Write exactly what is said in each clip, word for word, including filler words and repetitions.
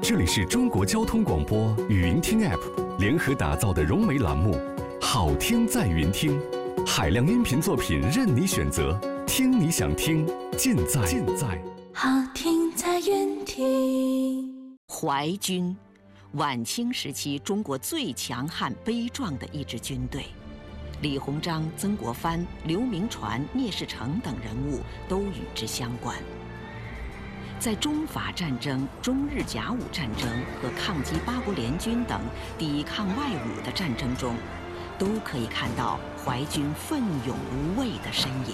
这里是中国交通广播语音听 App 联合打造的融媒栏目，好听在云听，海量音频作品任你选择，听你想听，尽在尽在好听在云听。 淮军，晚清时期中国最强悍悲壮的一支军队，李鸿章、曾国藩、刘铭传、聂士成等人物都与之相关。在中法战争、中日甲午战争和抗击八国联军等抵抗外侮的战争中，都可以看到淮军奋勇无畏的身影。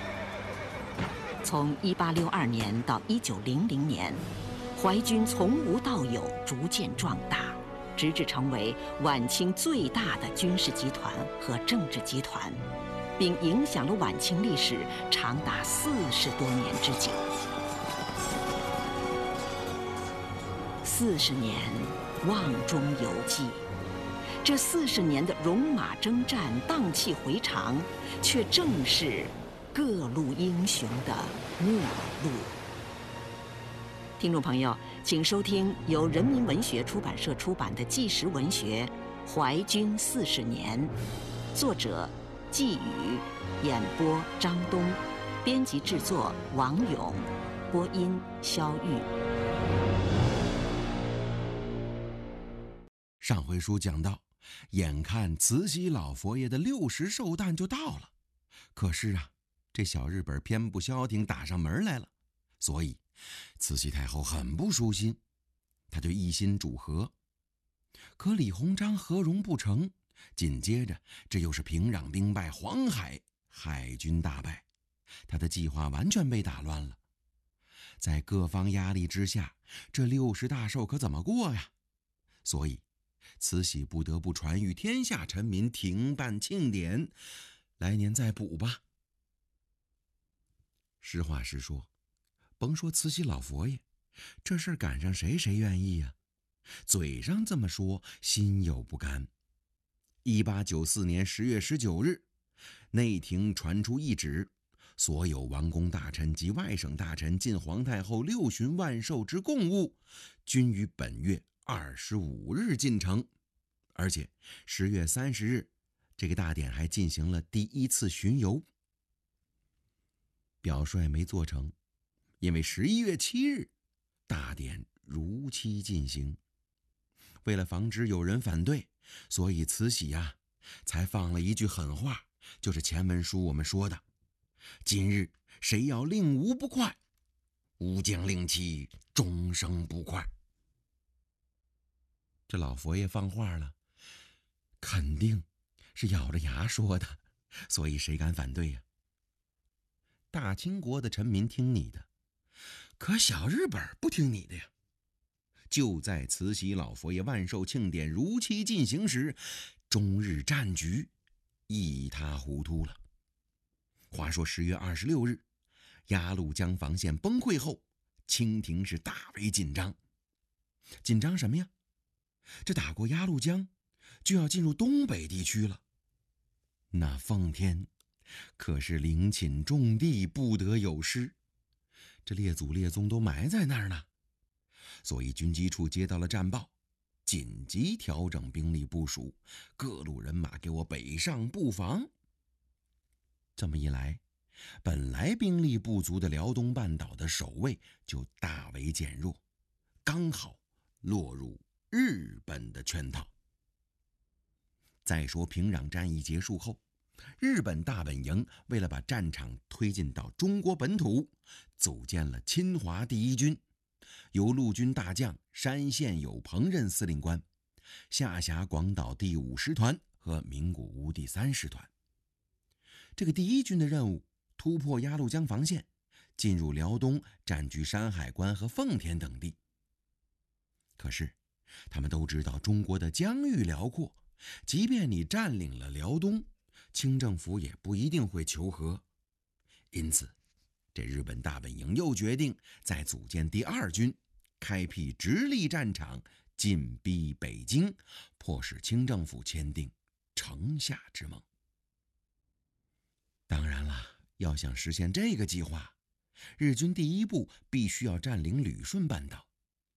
从一八六二年到一九零零年，淮军从无到有，逐渐壮大，直至成为晚清最大的军事集团和政治集团，并影响了晚清历史长达四十多年之久。四十年瓮中有记，这四十年的戎马征战、荡气回肠，却正是各路英雄的末路。听众朋友，请收听由人民文学出版社出版的纪实文学《淮军四十年》，作者季宇，演播张东，编辑制作王勇，播音肖玉。 上回书讲到，眼看慈禧老佛爷的六十寿诞就到了，可是啊，这小日本偏不消停，打上门来了，所以慈禧太后很不舒心，她就一心主和。可李鸿章和容不成，紧接着这又是平壤兵败，黄海海军大败，他的计划完全被打乱了。在各方压力之下，这六十大寿可怎么过呀？所以慈禧不得不传谕天下臣民停办庆典，来年再补吧。实话实说，甭说慈禧老佛爷，这事儿赶上谁谁愿意呀？嘴上这么说，心有不甘。一八九四年十月十九日，内廷传出懿旨，所有王公大臣及外省大臣进皇太后六旬万寿之贡物，均于本月二十五日进城，而且十月三十日，这个大典还进行了第一次巡游。表率没做成，因为十一月七日，大典如期进行。为了防止有人反对，所以慈禧呀、啊，才放了一句狠话，就是前文书我们说的：今日谁要令吾不快，吾将令其终生不快。这老佛爷放话了，肯定是咬着牙说的，所以谁敢反对呀？大清国的臣民听你的，可小日本不听你的呀。就在慈禧老佛爷万寿庆典如期进行时，中日战局一塌糊涂了。话说十月二十六日，鸭绿江防线崩溃后，清廷是大为紧张。紧张什么呀？这打过鸭绿江，就要进入东北地区了。那奉天可是陵寝重地，不得有失。这列祖列宗都埋在那儿呢。所以军机处接到了战报，紧急调整兵力部署，各路人马给我北上布防。这么一来，本来兵力不足的辽东半岛的守卫就大为减弱，刚好落入日本的圈套。再说平壤战役结束后，日本大本营为了把战场推进到中国本土，组建了侵华第一军，由陆军大将山县有朋任司令官，下辖广岛第五师团和名古屋第三师团。这个第一军的任务，突破鸭绿江防线，进入辽东，占据山海关和奉天等地。可是他们都知道中国的疆域辽阔，即便你占领了辽东，清政府也不一定会求和。因此这日本大本营又决定再组建第二军，开辟直隶战场，进逼北京，迫使清政府签订城下之盟。当然了，要想实现这个计划，日军第一步必须要占领旅顺半岛。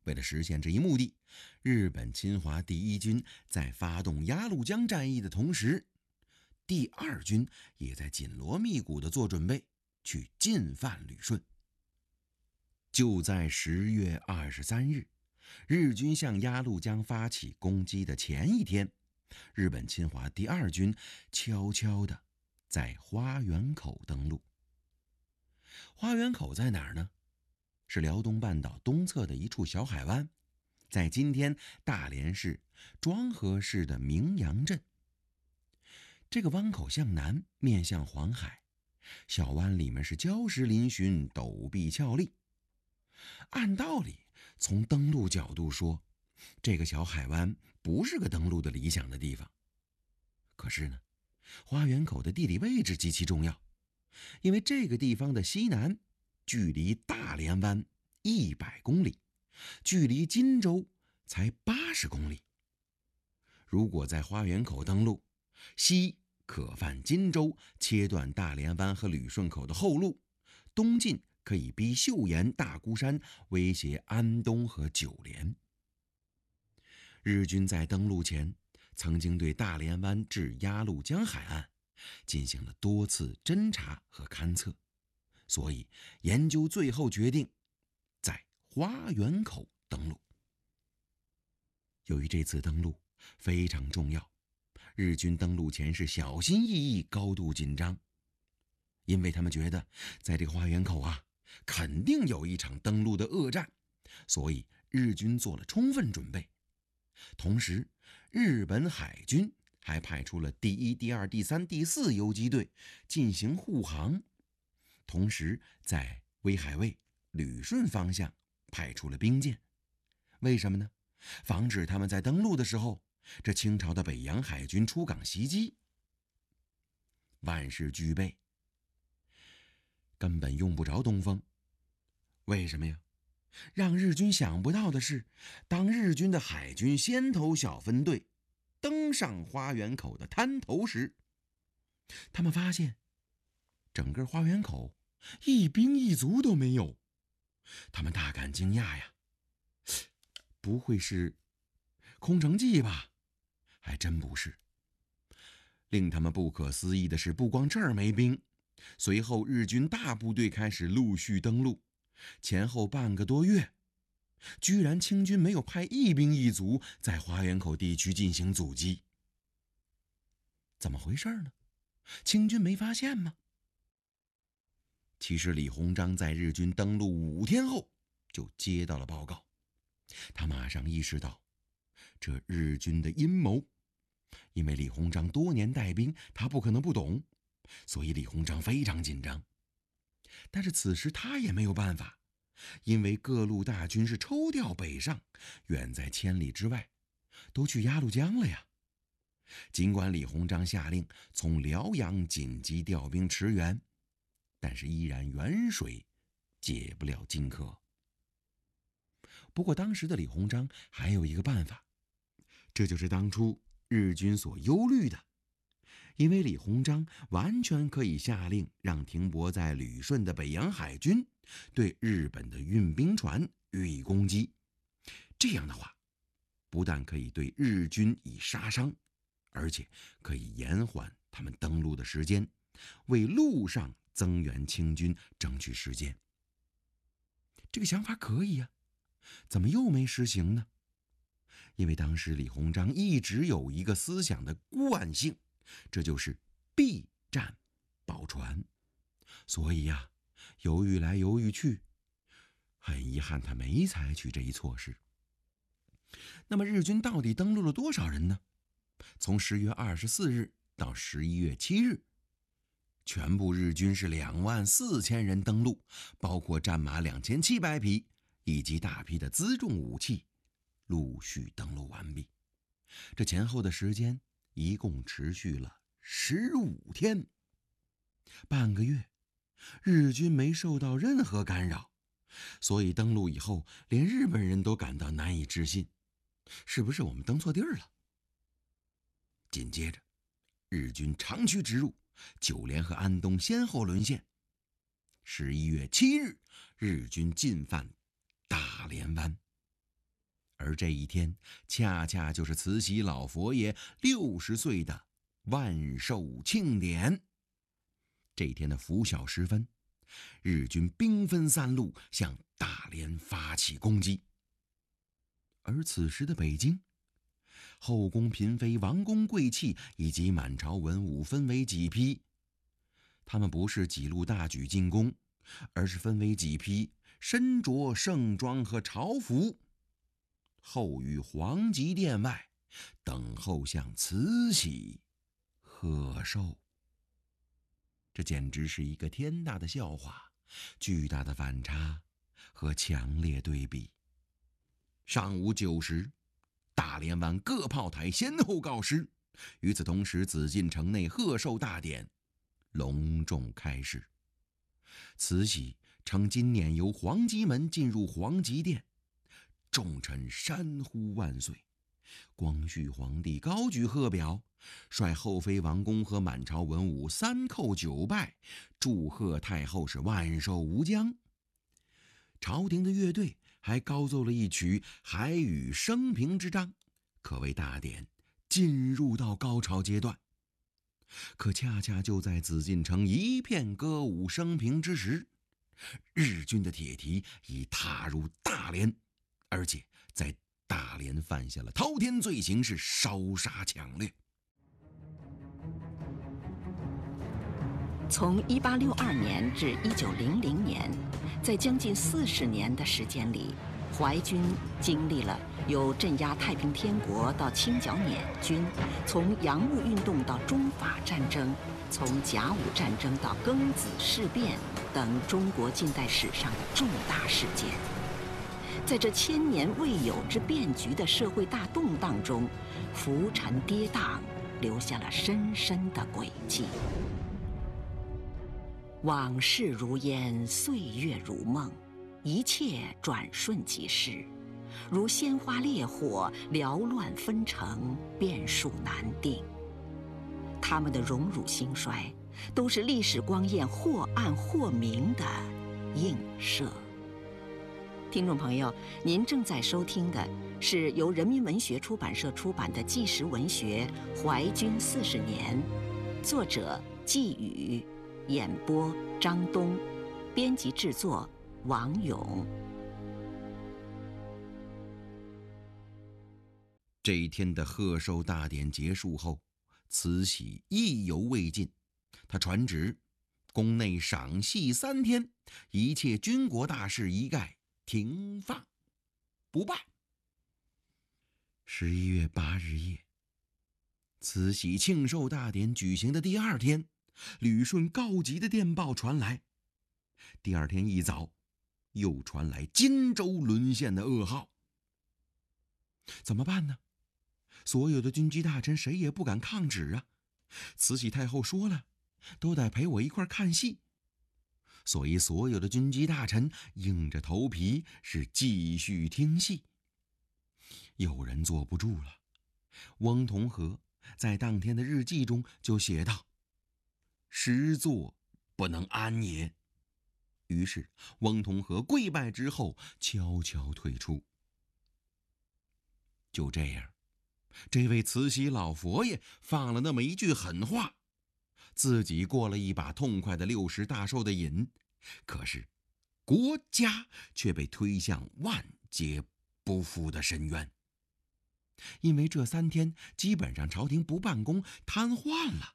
为了实现这一目的，日本侵华第一军在发动鸭绿江战役的同时，第二军也在紧锣密鼓地做准备，去进犯旅顺。就在十月二十三日，日军向鸭绿江发起攻击的前一天，日本侵华第二军悄悄地在花园口登陆。花园口在哪儿呢？是辽东半岛东侧的一处小海湾，在今天大连市庄河市的明阳镇。这个湾口向南，面向黄海，小湾里面是礁石嶙峋，陡壁峭立。按道理，从登陆角度说，这个小海湾不是个登陆的理想的地方。可是呢，花园口的地理位置极其重要，因为这个地方的西南距离大连湾一百公里，距离金州才八十公里。如果在花园口登陆，西可犯金州，切断大连湾和旅顺口的后路；东进可以逼岫岩、大孤山，威胁安东和九连。日军在登陆前，曾经对大连湾至鸭绿江海岸进行了多次侦察和勘测，所以研究最后决定在花园口登陆。由于这次登陆非常重要，日军登陆前是小心翼翼，高度紧张，因为他们觉得在这个花园口啊，肯定有一场登陆的恶战，所以日军做了充分准备。同时，日本海军还派出了第一、第二、第三、第四游击队进行护航，同时在威海卫、旅顺方向派出了兵舰。为什么呢？防止他们在登陆的时候，这清朝的北洋海军出港袭击。万事俱备，根本用不着东风。为什么呀？让日军想不到的是，当日军的海军先头小分队登上花园口的滩头时，他们发现整个花园口一兵一卒都没有。他们大感惊讶呀，不会是空城计吧？还真不是。令他们不可思议的是，不光这儿没兵，随后日军大部队开始陆续登陆，前后半个多月，居然清军没有派一兵一卒在花园口地区进行阻击。怎么回事呢？清军没发现吗？其实李鸿章在日军登陆五天后就接到了报告，他马上意识到这日军的阴谋。因为李鸿章多年带兵，他不可能不懂，所以李鸿章非常紧张。但是此时他也没有办法，因为各路大军是抽调北上，远在千里之外，都去鸭绿江了呀。尽管李鸿章下令从辽阳紧急调兵驰援，但是依然远水解不了近渴。不过当时的李鸿章还有一个办法，这就是当初日军所忧虑的，因为李鸿章完全可以下令让停泊在旅顺的北洋海军对日本的运兵船予以攻击。这样的话，不但可以对日军以杀伤，而且可以延缓他们登陆的时间，为陆上增援清军争取时间。这个想法可以呀，怎么又没实行呢？因为当时李鸿章一直有一个思想的惯性，这就是避战保船。所以呀，犹豫来犹豫去，很遗憾他没采取这一措施。那么日军到底登陆了多少人呢？从十月二十四日到十一月七日，全部日军是两万四千人登陆，包括战马两千七百匹以及大批的辎重武器，陆续登陆完毕。这前后的时间一共持续了十五天，半个月，日军没受到任何干扰，所以登陆以后，连日本人都感到难以置信，是不是我们登错地儿了？紧接着，日军长驱直入，九连和安东先后沦陷。十一月七日，日军进犯大连湾。 而这一天恰恰就是慈禧老佛爷六十岁的万寿庆典。这天的拂晓时分，日军兵分三路向大连发起攻击。而此时的北京，后宫嫔妃、王公贵戚以及满朝文武分为几批，他们不是几路大举进攻，而是分为几批，身着盛装和朝服，候于皇极殿外，等候向慈禧贺寿。这简直是一个天大的笑话，巨大的反差和强烈对比。上午九时，大连湾各炮台先后告失。与此同时，紫禁城内贺寿大典隆重开始。慈禧称今年由皇极门进入皇极殿，众臣山呼万岁。光绪皇帝高举贺表，率后妃王公和满朝文武三叩九拜，祝贺太后是万寿无疆。朝廷的乐队还高奏了一曲海语升平之章，可谓大典进入到高潮阶段。可恰恰就在紫禁城一片歌舞升平之时，日军的铁蹄已踏入大连，而且在大连犯下了滔天罪行，是烧杀抢掠。 从一八六二年至一九零零年，在将近四十年的时间里，淮军经历了由镇压太平天国到清剿捻军，从洋务运动到中法战争，从甲午战争到庚子事变等中国近代史上的重大事件。在这千年未有之变局的社会大动荡中，浮沉跌宕，留下了深深的轨迹。往事如烟，岁月如梦，一切转瞬即逝，如鲜花烈火，缭乱纷呈，变数难定。他们的荣辱兴衰，都是历史光焰或暗或明的映射。听众朋友，您正在收听的是由人民文学出版社出版的纪实文学《淮军四十年》，作者季宇，演播张东，编辑制作王勇。 这一天的贺寿大典结束后，慈禧意犹未尽，她传旨，宫内赏戏三天，一切军国大事一概停放不办。十一月八日夜，慈禧庆寿大典举行的第二天，旅顺告急的电报传来。第二天一早，又传来荆州沦陷的噩耗。怎么办呢？所有的军机大臣谁也不敢抗旨啊！慈禧太后说了，都得陪我一块看戏。所以所有的军机大臣硬着头皮是继续听戏。有人坐不住了，翁同龢在当天的日记中就写道：实坐不能安也。于是翁同龢跪拜之后悄悄退出。就这样，这位慈禧老佛爷放了那么一句狠话，自己过了一把痛快的六十大寿的瘾，可是国家却被推向万劫不复的深渊。因为这三天基本上朝廷不办公，瘫痪了。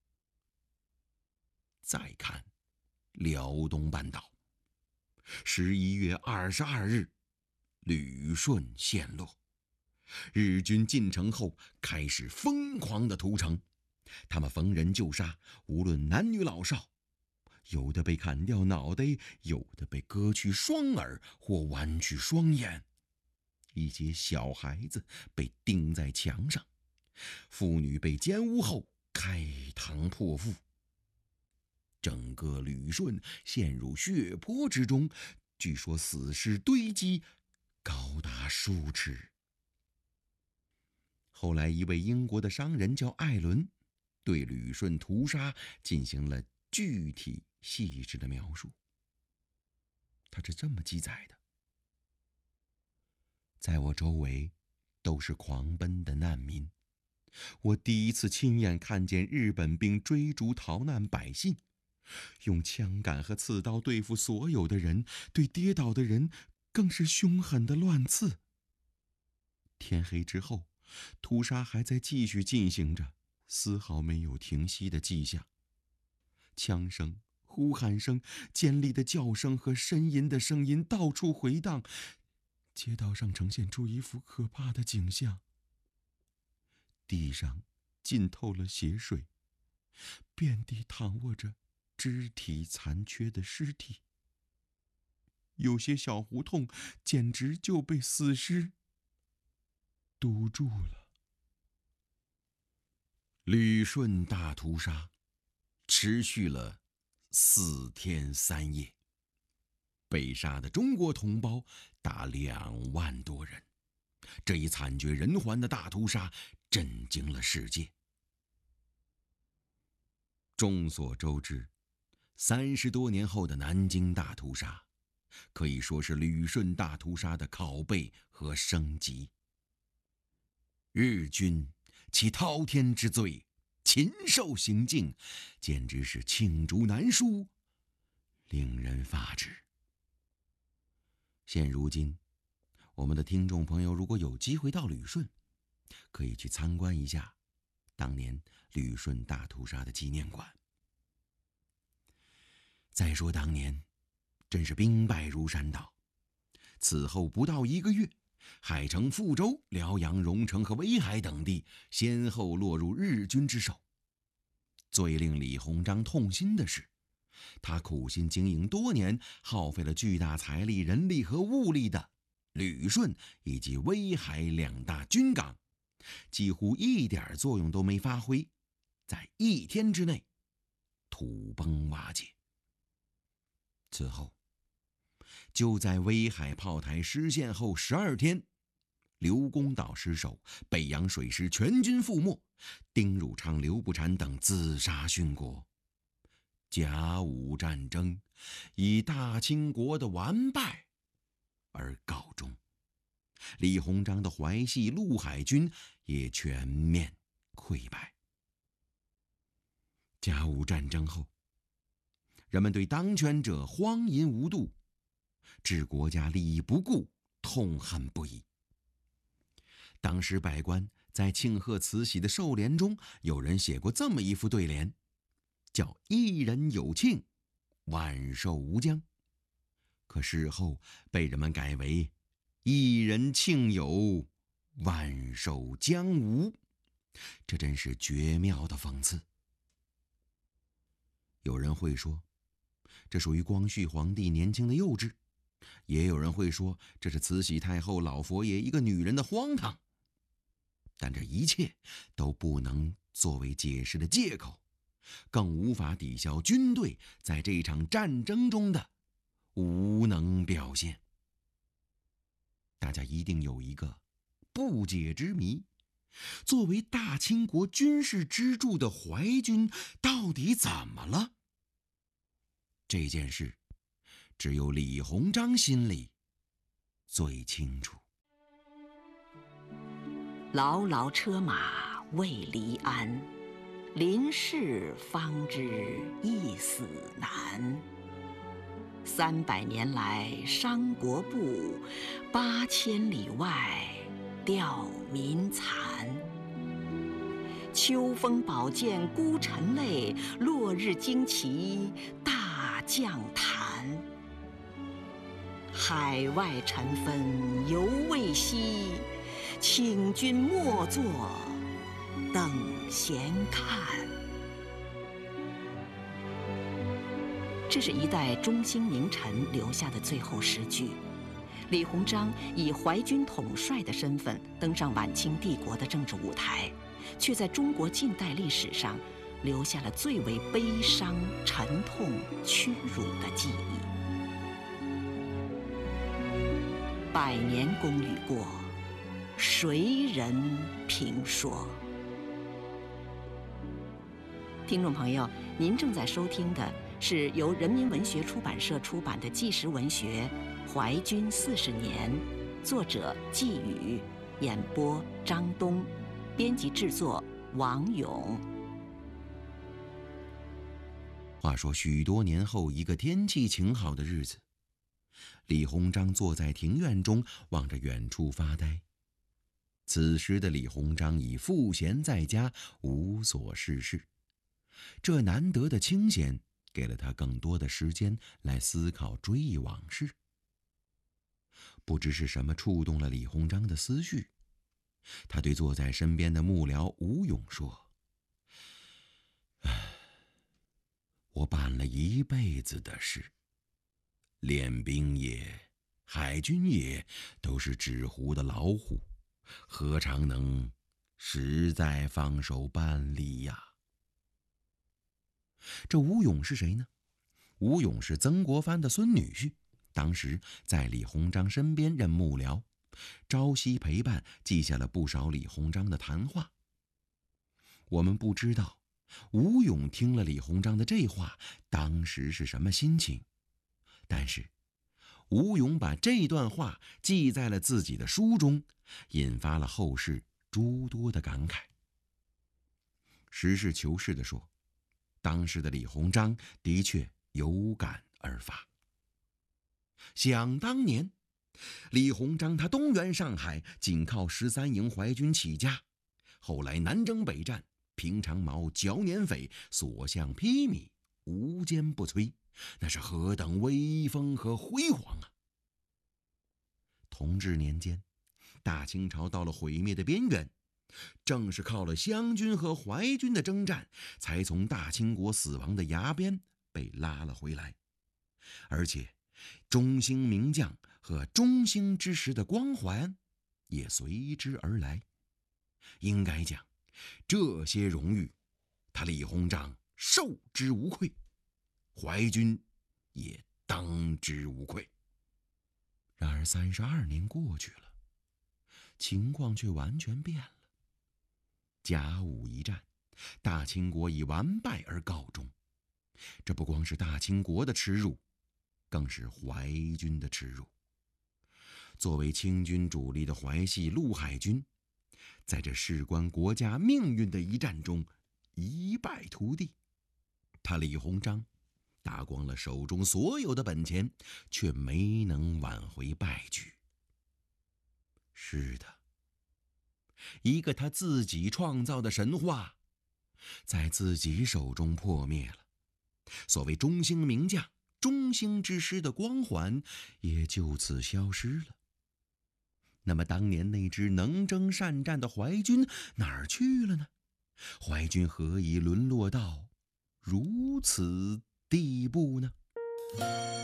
再看辽东半岛，十一月二十二日，旅顺陷落。日军进城后开始疯狂的屠城，他们逢人就杀，无论男女老少，有的被砍掉脑袋，有的被割去双耳或剜去双眼，一些小孩子被钉在墙上，妇女被奸污后开膛破腹。整个旅顺陷入血泊之中，据说死尸堆积高达数尺。后来一位英国的商人叫艾伦，对旅顺屠杀进行了具体细致的描述。他是这么记载的： 在我周围都是狂奔的难民。我第一次亲眼看见日本兵追逐逃难百姓，用枪杆和刺刀对付所有的人，对跌倒的人更是凶狠的乱刺。天黑之后，屠杀还在继续进行着，丝毫没有停息的迹象。枪声、呼喊声、尖利的叫声和呻吟的声音到处回荡，街道上呈现出一幅可怕的景象。地上浸透了血水，遍地躺卧着肢体残缺的尸体，有些小胡同简直就被死尸堵住了。旅顺大屠杀持续了四天三夜，被杀的中国同胞达两万多人。这一惨绝人寰的大屠杀震惊了世界。众所周知，三十多年后的南京大屠杀可以说是旅顺大屠杀的拷贝和升级。日军其滔天之罪，禽兽行径，简直是罄竹难书，令人发指。现如今，我们的听众朋友如果有机会到旅顺，可以去参观一下当年旅顺大屠杀的纪念馆。再说当年真是兵败如山倒，此后不到一个月，海城、富州、辽阳、荣成和威海等地先后落入日军之手。最令李鸿章痛心的是，他苦心经营多年，耗费了巨大财力、人力和物力的旅顺以及威海两大军港，几乎一点作用都没发挥，在一天之内土崩瓦解。此后，就在威海炮台失陷后十二天，刘公岛失守，北洋水师全军覆没，丁汝昌、刘步蟾等自杀殉国。甲午战争以大清国的完败而告终，李鸿章的淮系陆海军也全面溃败。甲午战争后，人们对当权者荒淫无度，置国家利益不顾，痛恨不已。当时百官在庆贺慈禧的寿联中，有人写过这么一副对联，叫一人有庆，万寿无疆。可事后被人们改为一人庆有，万寿将无，这真是绝妙的讽刺。有人会说，这属于光绪皇帝年轻的幼稚，也有人会说，这是慈禧太后老佛爷一个女人的荒唐。但这一切都不能作为解释的借口，更无法抵消军队在这场战争中的无能表现。大家一定有一个不解之谜，作为大清国军事支柱的淮军到底怎么了？这件事只有李鸿章心里最清楚。 牢牢车马未离鞍，临事方知一死难。三百年来伤国不，八千里外吊民残。秋风宝剑孤臣泪，落日旌旗大将坛。海外尘纷犹未息，请君莫作等闲看。这是一代中兴名臣留下的最后诗句。李鸿章以淮军统帅的身份登上晚清帝国的政治舞台，却在中国近代历史上留下了最为悲伤、沉痛、屈辱的记忆。百年功与过，谁人评说？听众朋友，您正在收听的是由人民文学出版社出版的纪实文学《淮军四十年》， 作者季宇，演播张东，编辑制作王勇。 话说许多年后，一个天气晴好的日子，李鸿章坐在庭院中，望着远处发呆。此时的李鸿章已赋闲在家，无所事事。这难得的清闲，给了他更多的时间来思考追忆往事。不知是什么触动了李鸿章的思绪，他对坐在身边的幕僚吴勇说：“唉，我办了一辈子的事，练兵也，海军也，都是纸糊的老虎，何尝能实在放手办理呀？”这吴勇是谁呢？吴勇是曾国藩的孙女婿，当时在李鸿章身边任幕僚，朝夕陪伴，记下了不少李鸿章的谈话。我们不知道吴勇听了李鸿章的这话，当时是什么心情，但是吴勇把这段话记在了自己的书中，引发了后世诸多的感慨。实事求是地说，当时的李鸿章的确有感而发。想当年，李鸿章他东援上海，仅靠十三营淮军起家，后来南征北战，平常矛、剿捻匪，所向披靡，无坚不摧，那是何等威风和辉煌啊！同治年间，大清朝到了毁灭的边缘，正是靠了湘军和淮军的征战，才从大清国死亡的崖边被拉了回来。而且中兴名将和中兴之时的光环也随之而来。应该讲，这些荣誉他李鸿章受之无愧，淮军也当之无愧。然而三十二年过去了，情况却完全变了。甲午一战，大清国以完败而告终。这不光是大清国的耻辱，更是淮军的耻辱。作为清军主力的淮系陆海军，在这事关国家命运的一战中一败涂地。他李鸿章打光了手中所有的本钱，却没能挽回败局。是的，一个他自己创造的神话，在自己手中破灭了。所谓中兴名将、中兴之师的光环也就此消失了。那么当年那支能征善战的淮军哪儿去了呢？淮军何以沦落到如此地步呢？